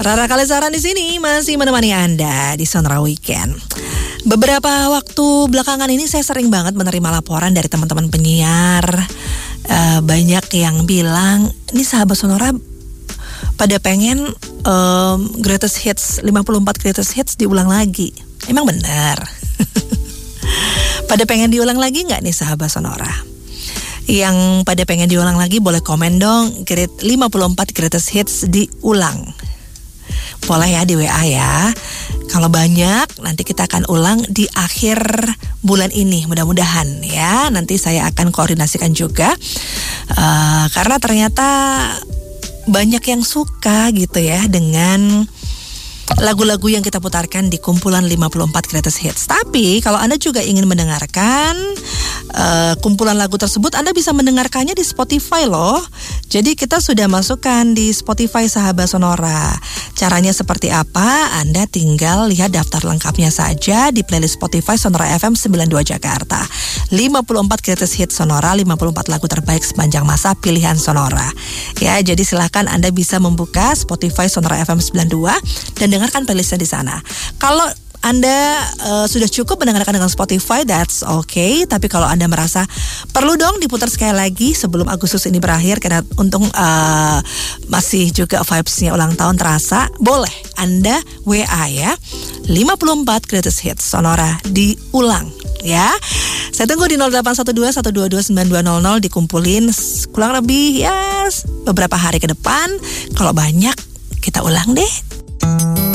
Rara Kalisara di sini masih menemani Anda di Sonora Weekend. Beberapa waktu belakangan ini saya sering banget menerima laporan dari teman-teman penyiar. Banyak yang bilang, ini sahabat Sonora pada pengen Greatest Hits 54 Greatest Hits diulang lagi. Emang benar? Pada pengen diulang lagi nggak nih sahabat Sonora? Yang pada pengen diulang lagi boleh komen dong, 54 Greatest Hits diulang. Boleh ya di WA ya. Kalau banyak nanti kita akan ulang di akhir bulan ini, mudah-mudahan ya. Nanti saya akan koordinasikan juga karena ternyata banyak yang suka gitu ya dengan lagu-lagu yang kita putarkan di kumpulan 54 Greatest Hits. Tapi kalau Anda juga ingin mendengarkan kumpulan lagu tersebut, Anda bisa mendengarkannya di Spotify loh. Jadi kita sudah masukkan di Spotify sahabat Sonora. Caranya seperti apa? Anda tinggal lihat daftar lengkapnya saja di playlist Spotify Sonora FM 92 Jakarta. 54 Greatest Hits Sonora, 54 lagu terbaik sepanjang masa pilihan Sonora. Ya, jadi silahkan Anda bisa membuka Spotify Sonora FM 92 dan dengarkan playlistnya di sana. Kalau Anda sudah cukup mendengarkan dengan Spotify, that's okay. Tapi kalau Anda merasa perlu dong diputar sekali lagi sebelum Agustus ini berakhir, karena untung masih juga vibes-nya ulang tahun terasa, boleh Anda WA ya. 54 Greatest Hits Sonora diulang ya. Saya tunggu di 0812-122-9200 dikumpulin kurang lebih ya beberapa hari ke depan. Kalau banyak kita ulang deh.